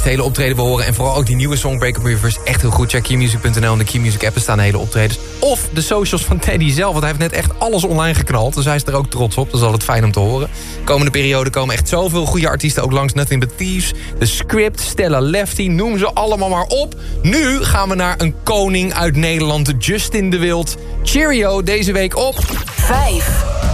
het hele optreden behoren. En vooral ook die nieuwe song Break Up Reverse. Echt heel goed. Check keymusic.nl en de Keymusic app. Er staan hele optredens. Of de socials van Teddy zelf. Want hij heeft net echt alles online geknald. Dus hij is er ook trots op. Dat is altijd fijn om te horen. Komende periode komen echt zoveel goede artiesten ook langs. Nothing But Thieves, The Script, Stella Lefty. Noem ze allemaal maar op. Nu gaan we naar een koning uit Nederland. Justin de Wild. Cheerio deze week op 5.